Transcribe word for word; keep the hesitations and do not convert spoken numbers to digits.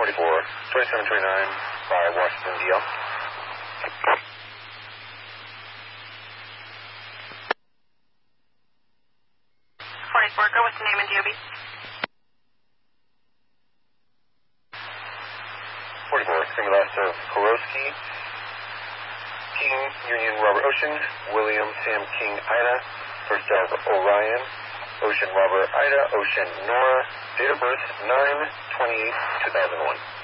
forty-four, twenty-seven twenty-nine by Washington, D L. forty-four, go with the name and D O B. forty-four, single last of Kurowski, King, Union, Robert Ocean, William, Sam, King, Ida, first of Orion, Ocean, Robert, Ida, Ocean, Nora, date of birth nine twenty-eight two thousand one.